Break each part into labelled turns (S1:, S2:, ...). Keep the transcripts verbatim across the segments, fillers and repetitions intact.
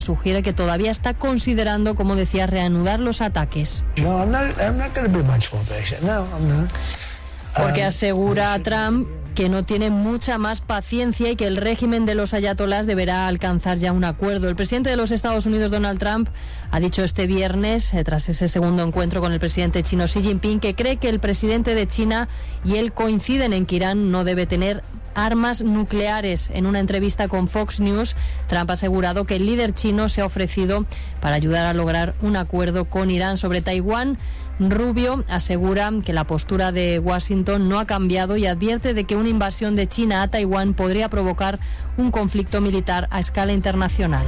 S1: sugiere que todavía está considerando, como decía, reanudar los ataques.
S2: No, I'm not, I'm not going to be much more patient. No, I'm not.
S1: Porque
S2: Um,
S1: asegura a Trump que no tiene mucha más paciencia y que el régimen de los ayatolás deberá alcanzar ya un acuerdo. El presidente de los Estados Unidos, Donald Trump, ha dicho este viernes, eh, tras ese segundo encuentro con el presidente chino Xi Jinping, que cree que el presidente de China y él coinciden en que Irán no debe tener armas nucleares. En una entrevista con Fox News, Trump ha asegurado que el líder chino se ha ofrecido para ayudar a lograr un acuerdo con Irán. Sobre Taiwán, Rubio asegura que la postura de Washington no ha cambiado y advierte de que una invasión de China a Taiwán podría provocar un conflicto militar a escala internacional.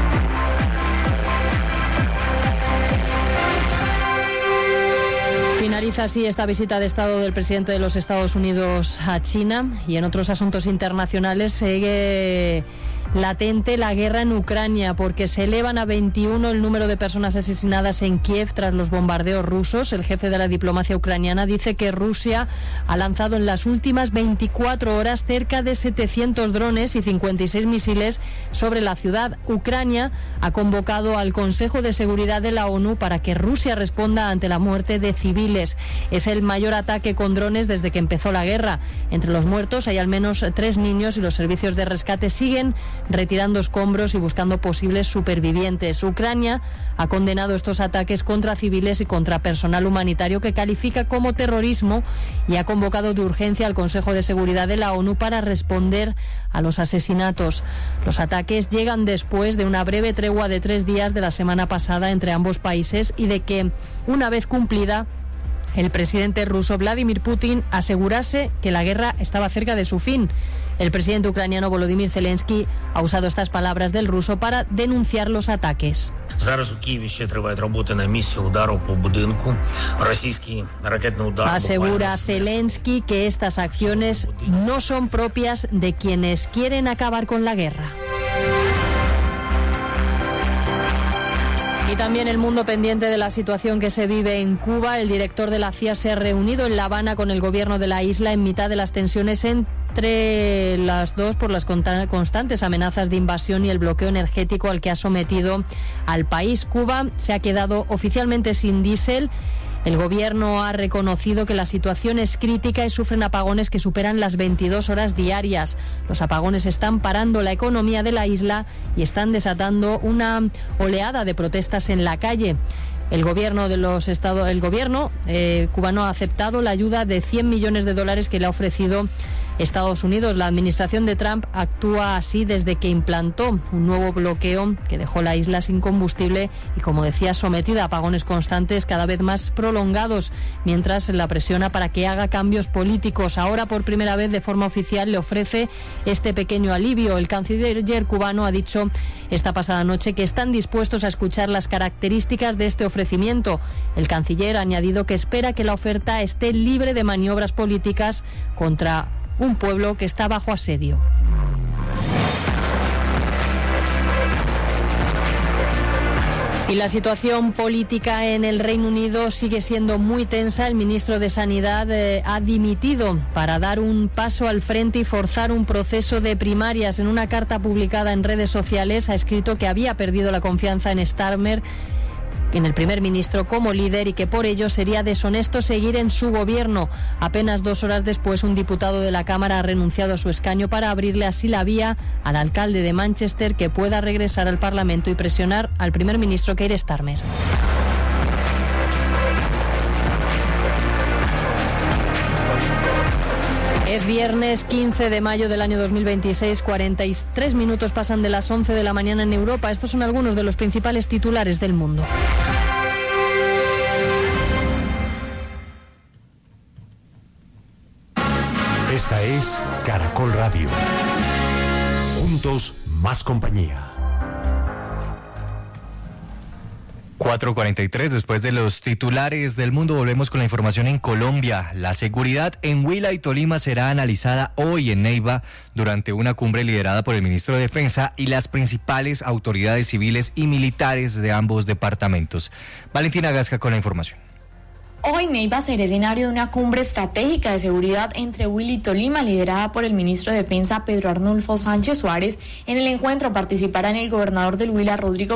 S1: Finaliza así esta visita de Estado del presidente de los Estados Unidos a China, y en otros asuntos internacionales sigue latente la guerra en Ucrania, porque se elevan a veintiuno el número de personas asesinadas en Kiev tras los bombardeos rusos. El jefe de la diplomacia ucraniana dice que Rusia ha lanzado en las últimas veinticuatro horas cerca de setecientos drones y cincuenta y seis misiles sobre la ciudad. Ucrania ha convocado al Consejo de Seguridad de la ONU para que Rusia responda ante la muerte de civiles. Es el mayor ataque con drones desde que empezó la guerra. Entre los muertos hay al menos tres niños y los servicios de rescate siguen retirando escombros y buscando posibles supervivientes. Ucrania ha condenado estos ataques contra civiles y contra personal humanitario, que califica como terrorismo, y ha convocado de urgencia al Consejo de Seguridad de la ONU para responder a los asesinatos. Los ataques llegan después de una breve tregua de tres días de la semana pasada entre ambos países y de que, una vez cumplida, el presidente ruso Vladimir Putin asegurase que la guerra estaba cerca de su fin. El presidente ucraniano Volodymyr Zelensky ha usado estas palabras del ruso para denunciar los ataques. Asegura Zelensky que estas acciones no son propias de quienes quieren acabar con la guerra. Y también el mundo pendiente de la situación que se vive en Cuba. El director de la C I A se ha reunido en La Habana con el gobierno de la isla en mitad de las tensiones entre las dos por las constantes amenazas de invasión y el bloqueo energético al que ha sometido al país. Cuba se ha quedado oficialmente sin diésel. El gobierno ha reconocido que la situación es crítica y sufren apagones que superan las veintidós horas diarias. Los apagones están parando la economía de la isla y están desatando una oleada de protestas en la calle. El gobierno de los Estados, el gobierno eh, cubano ha aceptado la ayuda de cien millones de dólares que le ha ofrecido Estados Unidos. La administración de Trump actúa así desde que implantó un nuevo bloqueo que dejó la isla sin combustible y, como decía, sometida a apagones constantes cada vez más prolongados, mientras la presiona para que haga cambios políticos. Ahora, por primera vez de forma oficial, le ofrece este pequeño alivio. El canciller cubano ha dicho esta pasada noche que están dispuestos a escuchar las características de este ofrecimiento. El canciller ha añadido que espera que la oferta esté libre de maniobras políticas contra un pueblo que está bajo asedio. Y la situación política en el Reino Unido sigue siendo muy tensa. El ministro de Sanidad eh, ha dimitido para dar un paso al frente y forzar un proceso de primarias. En una carta publicada en redes sociales ha escrito que había perdido la confianza en Starmer, en el primer ministro, como líder, y que por ello sería deshonesto seguir en su gobierno. Apenas dos horas después, un diputado de la Cámara ha renunciado a su escaño para abrirle así la vía al alcalde de Manchester que pueda regresar al Parlamento y presionar al primer ministro Keir Starmer. Es viernes quince de mayo del año dos mil veintiséis, cuarenta y tres minutos pasan de las once de la mañana en Europa. Estos son algunos de los principales titulares del mundo.
S3: Esta es Caracol Radio. Juntos, más compañía.
S4: cuatro cuarenta y tres, después de los titulares del mundo, volvemos con la información en Colombia. La seguridad en Huila y Tolima será analizada hoy en Neiva durante una cumbre liderada por el ministro de Defensa y las principales autoridades civiles y militares de ambos departamentos. Valentina Gasca con la información.
S5: Hoy Neiva será escenario de una cumbre estratégica de seguridad entre Huila y Tolima, liderada por el ministro de Defensa Pedro Arnulfo Sánchez Suárez. En el encuentro participarán el gobernador del Huila, Rodrigo